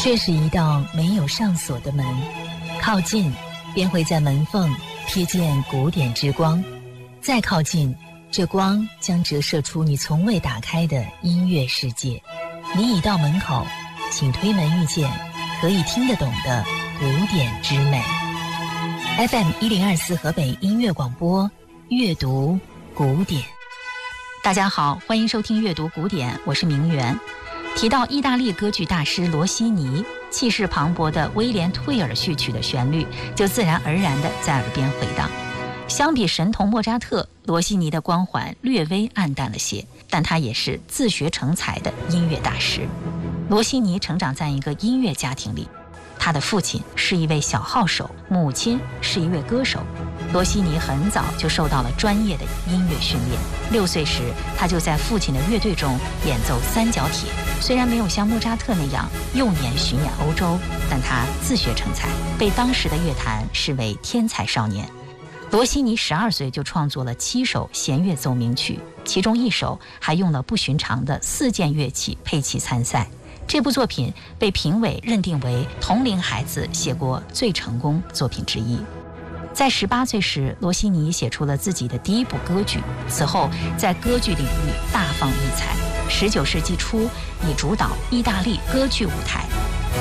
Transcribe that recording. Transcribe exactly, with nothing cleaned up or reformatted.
这是一道没有上锁的门，靠近便会在门缝瞥见古典之光，再靠近，这光将折射出你从未打开的音乐世界。你已到门口，请推门遇见可以听得懂的古典之美。 F M 一零二四河北音乐广播，阅读古典。大家好，欢迎收听阅读古典，我是明媛。提到意大利歌剧大师罗西尼，气势磅礴的威廉退尔序曲的旋律就自然而然地在耳边回荡。相比神童莫扎特，罗西尼的光环略微暗淡了些，但他也是自学成才的音乐大师。罗西尼成长在一个音乐家庭里，他的父亲是一位小号手，母亲是一位歌手。罗西尼很早就受到了专业的音乐训练，六岁时他就在父亲的乐队中演奏三角铁。虽然没有像莫扎特那样幼年巡演欧洲，但他自学成才，被当时的乐坛视为天才少年。罗西尼十二岁就创作了七首弦乐奏鸣曲，其中一首还用了不寻常的四件乐器配器参赛。这部作品被评委认定为同龄孩子写过最成功作品之一。在十八岁时，罗西尼写出了自己的第一部歌剧，此后在歌剧领域大放异彩。十九世纪初，以主导意大利歌剧舞台